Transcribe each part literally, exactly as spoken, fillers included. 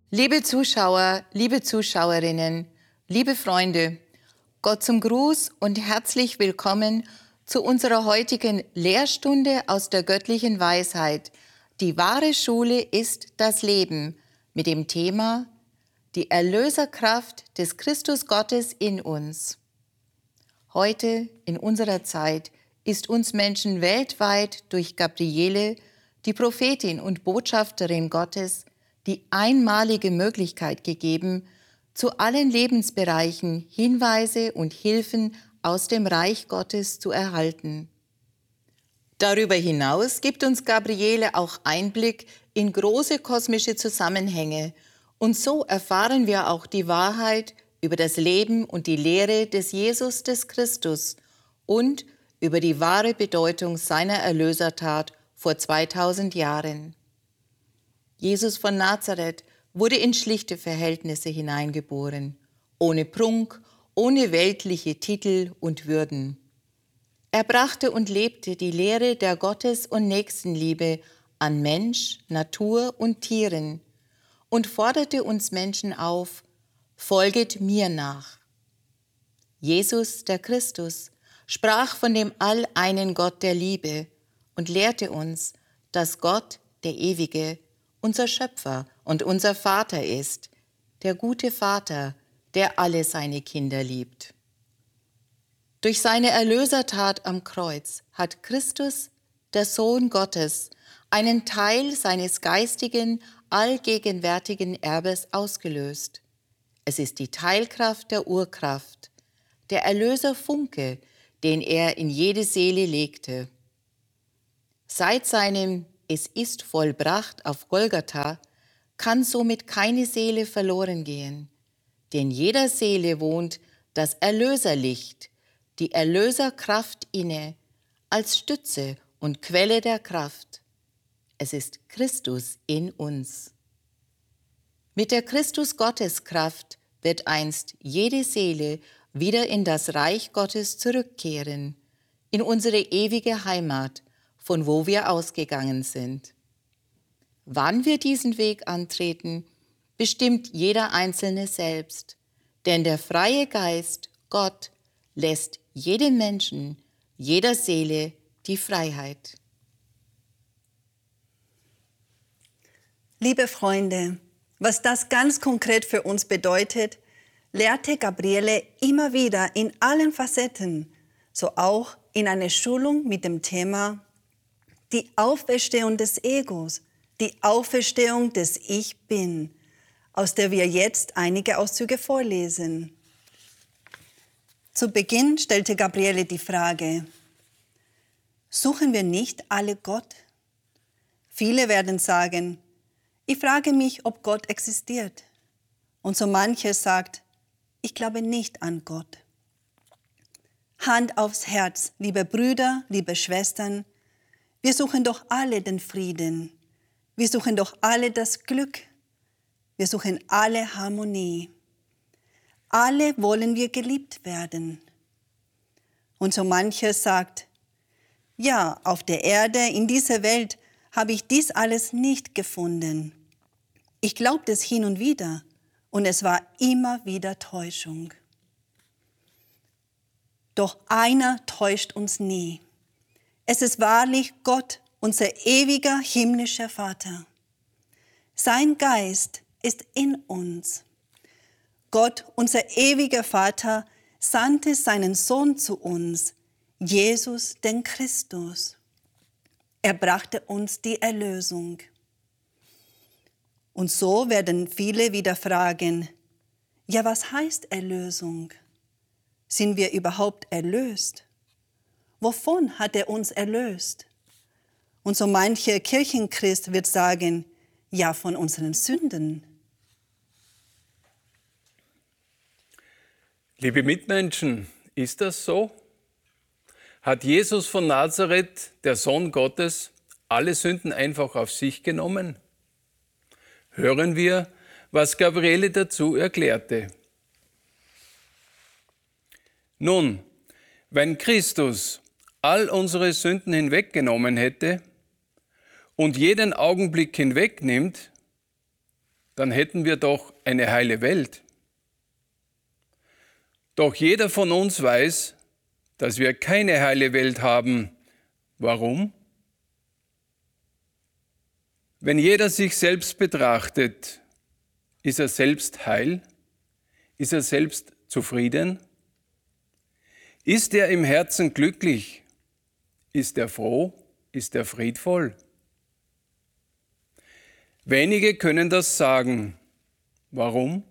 Liebe Zuschauer, liebe Zuschauerinnen, liebe Freunde, Gott zum Gruß und herzlich willkommen zu unserer heutigen Lehrstunde aus der göttlichen Weisheit. Die wahre Schule ist das Leben mit dem Thema die Erlöserkraft des Christus Gottes in uns. Heute, in unserer Zeit, ist uns Menschen weltweit durch Gabriele, die Prophetin und Botschafterin Gottes, die einmalige Möglichkeit gegeben, zu allen Lebensbereichen Hinweise und Hilfen aus dem Reich Gottes zu erhalten. Darüber hinaus gibt uns Gabriele auch Einblick in große kosmische Zusammenhänge, und so erfahren wir auch die Wahrheit über das Leben und die Lehre des Jesus des Christus und über die wahre Bedeutung seiner Erlösertat vor zweitausend Jahren. Jesus von Nazareth wurde in schlichte Verhältnisse hineingeboren, ohne Prunk, ohne weltliche Titel und Würden. Er brachte und lebte die Lehre der Gottes- und Nächstenliebe an Mensch, Natur und Tieren und forderte uns Menschen auf: Folget mir nach. Jesus, der Christus, sprach von dem alleinen Gott der Liebe und lehrte uns, dass Gott, der Ewige, unser Schöpfer und unser Vater ist, der gute Vater, der alle seine Kinder liebt. Durch seine Erlösertat am Kreuz hat Christus, der Sohn Gottes, einen Teil seines geistigen, allgegenwärtigen Erbes ausgelöst. Es ist die Teilkraft der Urkraft, der Erlöserfunke, den er in jede Seele legte. Seit seinem Es ist vollbracht auf Golgatha kann somit keine Seele verloren gehen, denn jeder Seele wohnt das Erlöserlicht, die Erlöserkraft inne, als Stütze und Quelle der Kraft. Es ist Christus in uns. Mit der Christus-Gottes-Kraft wird einst jede Seele wieder in das Reich Gottes zurückkehren, in unsere ewige Heimat, von wo wir ausgegangen sind. Wann wir diesen Weg antreten, bestimmt jeder Einzelne selbst, denn der freie Geist, Gott, lässt jedem Menschen, jeder Seele die Freiheit. Liebe Freunde, was das ganz konkret für uns bedeutet, lehrte Gabriele immer wieder in allen Facetten, so auch in einer Schulung mit dem Thema die Auferstehung des Egos, die Auferstehung des Ich Bin, aus der wir jetzt einige Auszüge vorlesen. Zu Beginn stellte Gabriele die Frage: Suchen wir nicht alle Gott? Viele werden sagen: Ich frage mich, ob Gott existiert. Und so mancher sagt: Ich glaube nicht an Gott. Hand aufs Herz, liebe Brüder, liebe Schwestern, wir suchen doch alle den Frieden. Wir suchen doch alle das Glück. Wir suchen alle Harmonie. Alle wollen wir geliebt werden. Und so mancher sagt: Ja, auf der Erde, in dieser Welt, habe ich dies alles nicht gefunden. Ich glaubte es hin und wieder, und es war immer wieder Täuschung. Doch einer täuscht uns nie. Es ist wahrlich Gott, unser ewiger himmlischer Vater. Sein Geist ist in uns. Gott, unser ewiger Vater, sandte seinen Sohn zu uns, Jesus, den Christus. Er brachte uns die Erlösung. Und so werden viele wieder fragen: Ja, was heißt Erlösung? Sind wir überhaupt erlöst? Wovon hat er uns erlöst? Und so mancher Kirchenchrist wird sagen: Ja, von unseren Sünden. Liebe Mitmenschen, ist das so? Hat Jesus von Nazareth, der Sohn Gottes, alle Sünden einfach auf sich genommen? Hören wir, was Gabriele dazu erklärte. Nun, wenn Christus all unsere Sünden hinweggenommen hätte und jeden Augenblick hinwegnimmt, dann hätten wir doch eine heile Welt. Doch jeder von uns weiß, dass wir keine heile Welt haben. Warum? Wenn jeder sich selbst betrachtet, ist er selbst heil? Ist er selbst zufrieden? Ist er im Herzen glücklich? Ist er froh? Ist er friedvoll? Wenige können das sagen. Warum?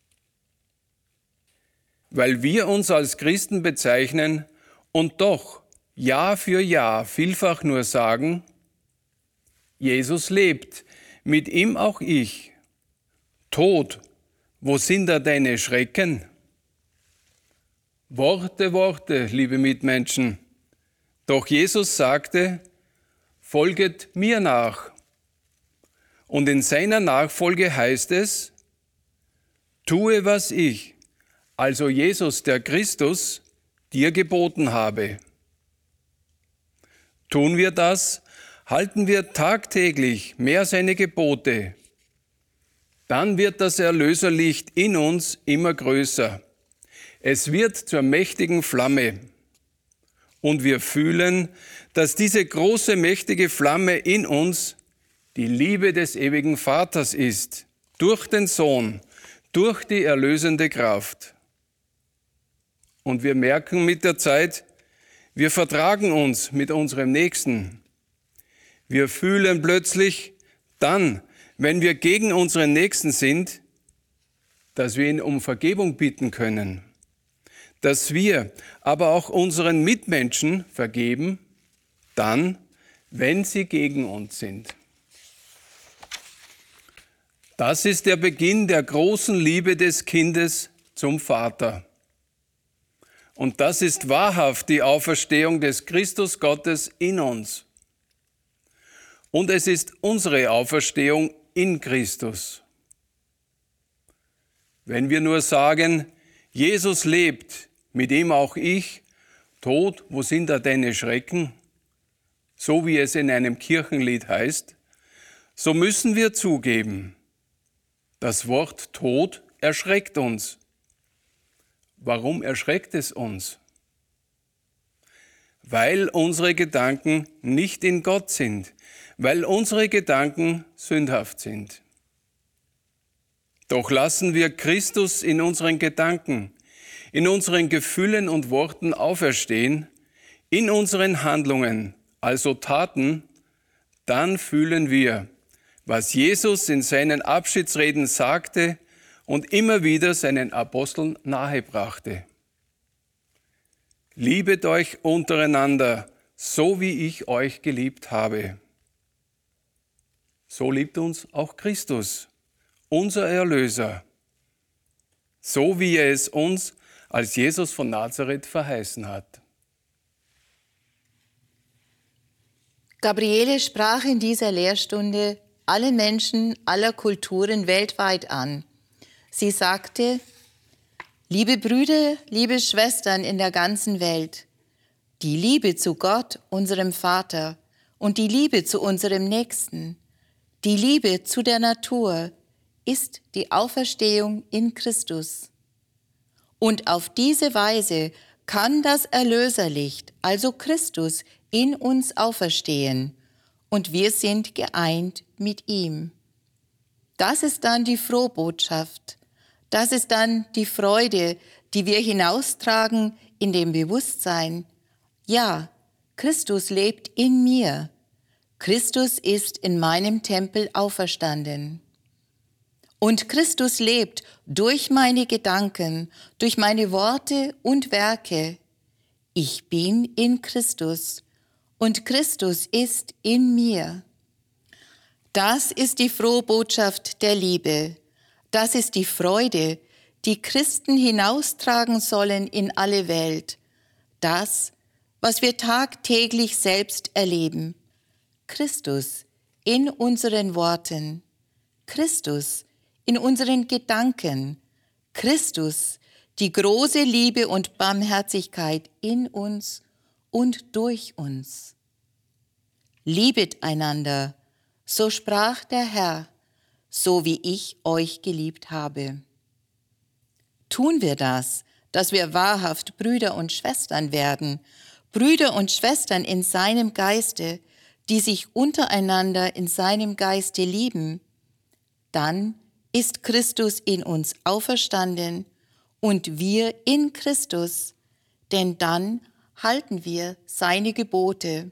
Weil wir uns als Christen bezeichnen und doch Jahr für Jahr vielfach nur sagen, Jesus lebt, mit ihm auch ich. Tod, wo sind da deine Schrecken? Worte, Worte, liebe Mitmenschen. Doch Jesus sagte, folget mir nach. Und in seiner Nachfolge heißt es, tue, was ich, also Jesus, der Christus, dir geboten habe. Tun wir das, halten wir tagtäglich mehr seine Gebote, dann wird das Erlöserlicht in uns immer größer. Es wird zur mächtigen Flamme. Und wir fühlen, dass diese große, mächtige Flamme in uns die Liebe des ewigen Vaters ist, durch den Sohn, durch die erlösende Kraft. Und wir merken mit der Zeit, wir vertragen uns mit unserem Nächsten. Wir fühlen plötzlich dann, wenn wir gegen unseren Nächsten sind, dass wir ihn um Vergebung bitten können, dass wir aber auch unseren Mitmenschen vergeben, dann, wenn sie gegen uns sind. Das ist der Beginn der großen Liebe des Kindes zum Vater. Und das ist wahrhaft die Auferstehung des Christus Gottes in uns. Und es ist unsere Auferstehung in Christus. Wenn wir nur sagen, Jesus lebt, mit ihm auch ich, Tod, wo sind da deine Schrecken? So wie es in einem Kirchenlied heißt, so müssen wir zugeben, das Wort Tod erschreckt uns. Warum erschreckt es uns? Weil unsere Gedanken nicht in Gott sind, weil unsere Gedanken sündhaft sind. Doch lassen wir Christus in unseren Gedanken, in unseren Gefühlen und Worten auferstehen, in unseren Handlungen, also Taten, dann fühlen wir, was Jesus in seinen Abschiedsreden sagte und immer wieder seinen Aposteln nahebrachte. Liebet euch untereinander, so wie ich euch geliebt habe. So liebt uns auch Christus, unser Erlöser, so wie er es uns als Jesus von Nazareth verheißen hat. Gabriele sprach in dieser Lehrstunde alle Menschen aller Kulturen weltweit an. Sie sagte, liebe Brüder, liebe Schwestern in der ganzen Welt, die Liebe zu Gott, unserem Vater, und die Liebe zu unserem Nächsten, die Liebe zu der Natur, ist die Auferstehung in Christus. Und auf diese Weise kann das Erlöserlicht, also Christus, in uns auferstehen, und wir sind geeint mit ihm. Das ist dann die Frohbotschaft. Das ist dann die Freude, die wir hinaustragen in dem Bewusstsein. Ja, Christus lebt in mir. Christus ist in meinem Tempel auferstanden. Und Christus lebt durch meine Gedanken, durch meine Worte und Werke. Ich bin in Christus und Christus ist in mir. Das ist die frohe Botschaft der Liebe. Das ist die Freude, die Christen hinaustragen sollen in alle Welt. Das, was wir tagtäglich selbst erleben. Christus in unseren Worten. Christus in unseren Gedanken. Christus, die große Liebe und Barmherzigkeit in uns und durch uns. Liebet einander, so sprach der Herr, so wie ich euch geliebt habe. Tun wir das, dass wir wahrhaft Brüder und Schwestern werden, Brüder und Schwestern in seinem Geiste, die sich untereinander in seinem Geiste lieben, dann ist Christus in uns auferstanden und wir in Christus, denn dann halten wir seine Gebote.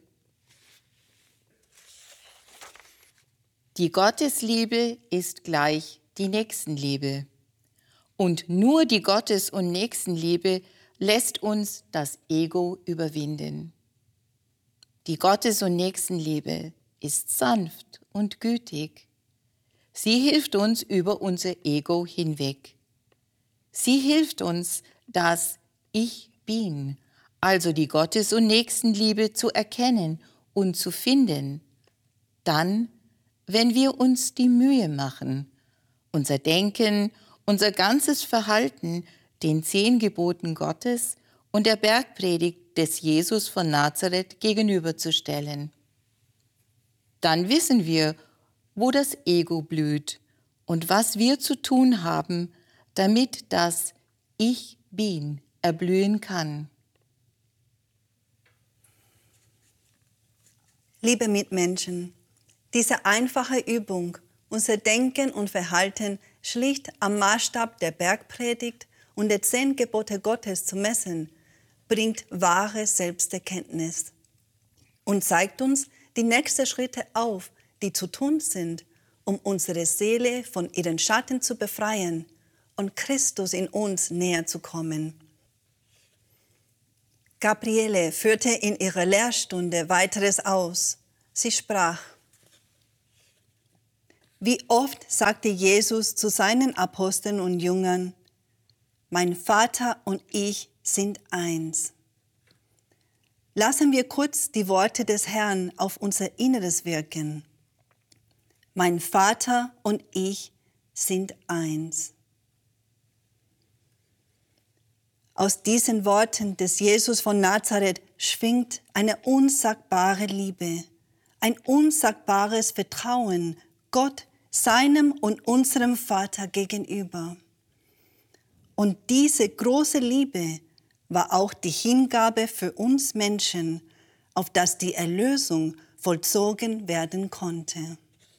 Die Gottesliebe ist gleich die Nächstenliebe. Und nur die Gottes- und Nächstenliebe lässt uns das Ego überwinden. Die Gottes- und Nächstenliebe ist sanft und gütig. Sie hilft uns über unser Ego hinweg. Sie hilft uns, das Ich Bin, also die Gottes- und Nächstenliebe zu erkennen und zu finden. Dann, wenn wir uns die Mühe machen, unser Denken, unser ganzes Verhalten den zehn Geboten Gottes und der Bergpredigt des Jesus von Nazareth gegenüberzustellen. Dann wissen wir, wo das Ego blüht und was wir zu tun haben, damit das Ich Bin erblühen kann. Liebe Mitmenschen, diese einfache Übung, unser Denken und Verhalten schlicht am Maßstab der Bergpredigt und der zehn Gebote Gottes zu messen, bringt wahre Selbsterkenntnis und zeigt uns die nächsten Schritte auf, die zu tun sind, um unsere Seele von ihren Schatten zu befreien und Christus in uns näher zu kommen. Gabriele führte in ihrer Lehrstunde weiteres aus. Sie sprach: Wie oft sagte Jesus zu seinen Aposteln und Jüngern: Mein Vater und ich sind eins. Lassen wir kurz die Worte des Herrn auf unser Inneres wirken. Mein Vater und ich sind eins. Aus diesen Worten des Jesus von Nazareth schwingt eine unsagbare Liebe, ein unsagbares Vertrauen Gott, seinem und unserem Vater gegenüber. Und diese große Liebe war auch die Hingabe für uns Menschen, auf dass die Erlösung vollzogen werden konnte.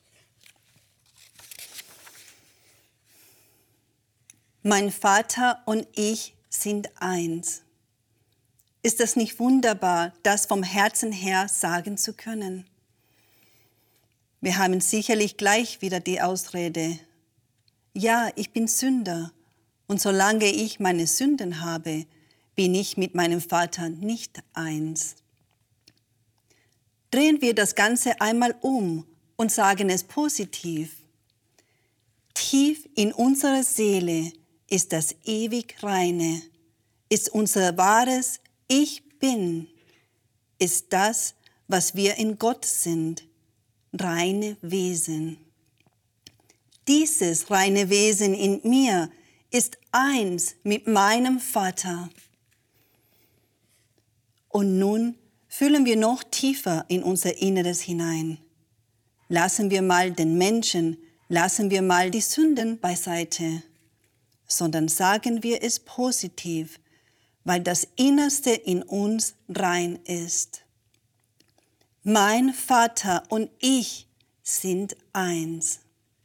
Mein Vater und ich sind eins. Ist es nicht wunderbar, das vom Herzen her sagen zu können? Wir haben sicherlich gleich wieder die Ausrede: Ja, ich bin Sünder, und solange ich meine Sünden habe, bin ich mit meinem Vater nicht eins. Drehen wir das Ganze einmal um und sagen es positiv. Tief in unserer Seele ist das ewig Reine, ist unser wahres Ich Bin, ist das, was wir in Gott sind, reine Wesen. Dieses reine Wesen in mir ist eins mit meinem Vater. Und nun fühlen wir noch tiefer in unser Inneres hinein. Lassen wir mal den Menschen, lassen wir mal die Sünden beiseite, sondern sagen wir es positiv, weil das Innerste in uns rein ist. Mein Vater und ich sind eins.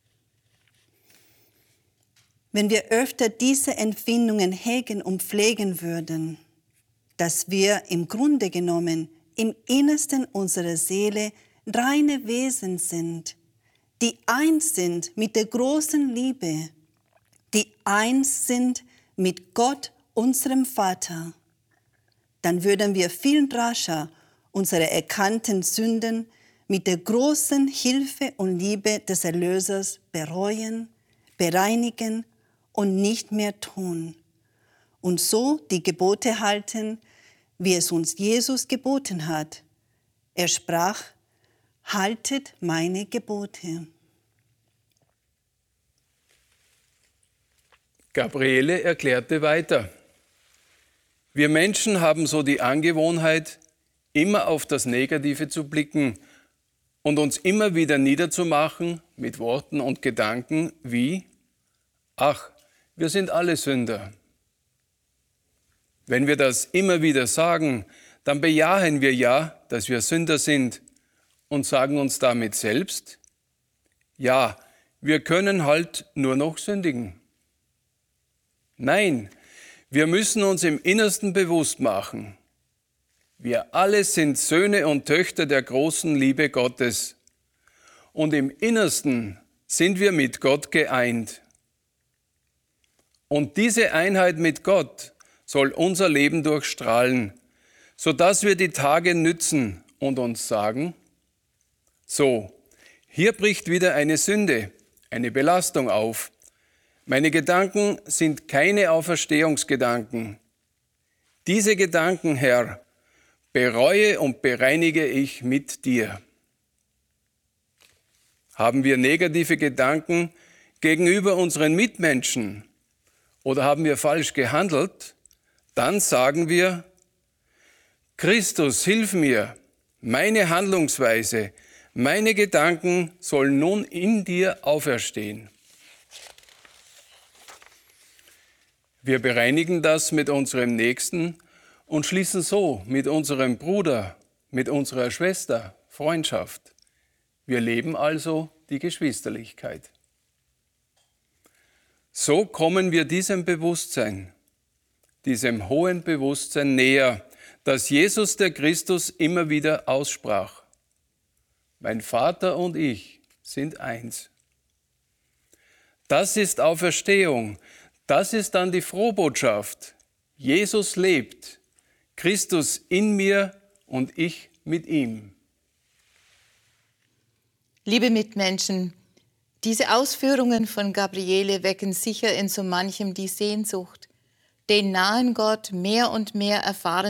Wenn wir öfter diese Empfindungen hegen und pflegen würden, dass wir im Grunde genommen im Innersten unserer Seele reine Wesen sind, die eins sind mit der großen Liebe, die eins sind mit Gott, unserem Vater, dann würden wir viel rascher unsere erkannten Sünden mit der großen Hilfe und Liebe des Erlösers bereuen, bereinigen und nicht mehr tun. Und so die Gebote halten, wie es uns Jesus geboten hat. Er sprach: Haltet meine Gebote. Gabriele erklärte weiter: Wir Menschen haben so die Angewohnheit, immer auf das Negative zu blicken und uns immer wieder niederzumachen mit Worten und Gedanken wie, ach, wir sind alle Sünder. Wenn wir das immer wieder sagen, dann bejahen wir ja, dass wir Sünder sind und sagen uns damit selbst, ja, wir können halt nur noch sündigen. Nein, wir müssen uns im Innersten bewusst machen, wir alle sind Söhne und Töchter der großen Liebe Gottes und im Innersten sind wir mit Gott geeint. Und diese Einheit mit Gott soll unser Leben durchstrahlen, sodass wir die Tage nützen und uns sagen, so, hier bricht wieder eine Sünde, eine Belastung auf. Meine Gedanken sind keine Auferstehungsgedanken. Diese Gedanken, Herr, bereue und bereinige ich mit dir. Haben wir negative Gedanken gegenüber unseren Mitmenschen oder haben wir falsch gehandelt, dann sagen wir, Christus, hilf mir, meine Handlungsweise, meine Gedanken sollen nun in dir auferstehen. Wir bereinigen das mit unserem Nächsten und schließen so mit unserem Bruder, mit unserer Schwester Freundschaft. Wir leben also die Geschwisterlichkeit. So kommen wir diesem Bewusstsein, diesem hohen Bewusstsein näher, das Jesus der Christus immer wieder aussprach. Mein Vater und ich sind eins. Das ist Auferstehung, das ist dann die Frohbotschaft. Jesus lebt, Christus in mir und ich mit ihm. Liebe Mitmenschen, diese Ausführungen von Gabriele wecken sicher in so manchem die Sehnsucht, den nahen Gott mehr und mehr erfahren